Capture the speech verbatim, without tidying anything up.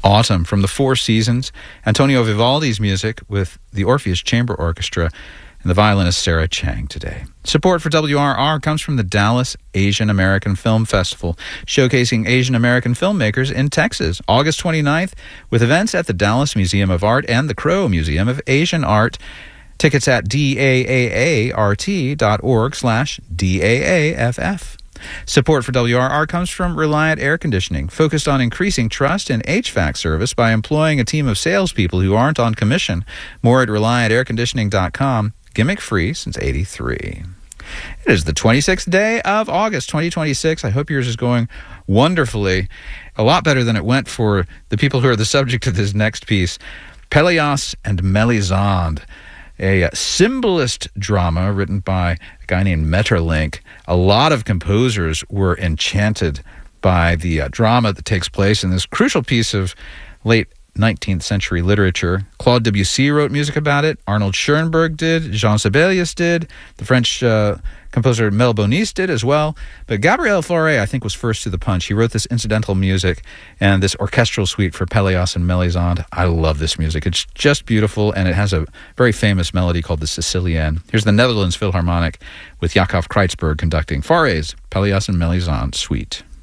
Autumn from the Four Seasons, Antonio Vivaldi's music with the Orpheus Chamber Orchestra and the violinist Sarah Chang today. Support for W R R comes from the Dallas Asian American Film Festival, showcasing Asian American filmmakers in Texas, August twenty-ninth, with events at the Dallas Museum of Art and the Crow Museum of Asian Art. Tickets at D A A A R T dot org slash D A A F F. Support for W R R comes from Reliant Air Conditioning, focused on increasing trust in H V A C service by employing a team of salespeople who aren't on commission. More at reliant air conditioning dot com. Gimmick-free since eighty-three. It is the twenty-sixth day of August, twenty twenty-six. I hope yours is going wonderfully. A lot better than it went for the people who are the subject of this next piece. Pelléas and Mélisande, a symbolist drama written by a guy named Maeterlinck. A lot of composers were enchanted by the uh, drama that takes place in this crucial piece of late nineteenth century literature. Claude Debussy wrote music about it. Arnold Schoenberg did. Jean Sibelius did. The French uh, composer Mel Bonis did as well. But Gabriel Fauré, I think, was first to the punch. He wrote this incidental music and this orchestral suite for Pelléas and Mélisande. I love this music. It's just beautiful, and it has a very famous melody called the Sicilienne. Here's the Netherlands Philharmonic with Jakob Kreitzberg conducting Fauré's Pelléas and Mélisande Suite.